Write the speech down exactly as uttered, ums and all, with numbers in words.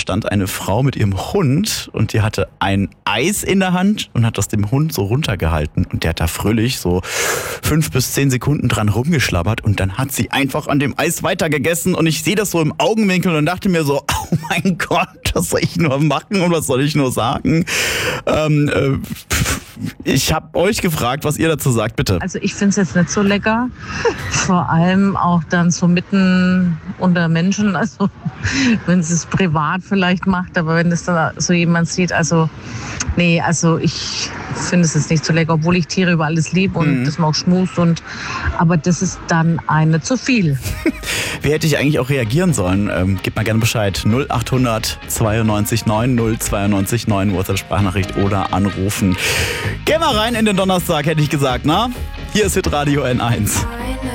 stand eine Frau mit ihrem Hund und die hatte ein Eis in der Hand und hat das dem Hund so runtergehalten. Und der hat da fröhlich so fünf bis zehn Sekunden dran rumgeschlabbert und dann hat sie einfach an dem Eis weitergegessen und ich sehe das so im Augenwinkel und dachte mir so, oh mein Gott, was soll ich nur machen und was soll ich nur sagen? Ähm, äh, ich habe euch gefragt, was ihr dazu sagt, bitte. Also ich finde es jetzt nicht so lecker, vor allem auch dann so mitten unter Menschen, also wenn sie es privat vielleicht macht, aber wenn es dann so jemand sieht, also nee, also ich finde es jetzt nicht so lecker, obwohl ich Tiere über alles liebe und mhm. das mag Schmus und aber das ist dann eine zu viel. Wie hätte ich eigentlich auch reagieren sollen? Ähm, gebt mal gerne Bescheid. null acht hundert zweiundneunzig neun null zweiundneunzig neun WhatsApp-Sprachnachricht oder anrufen. Geh mal rein in den Donnerstag, hätte ich gesagt, na? Hier ist Hitradio N eins.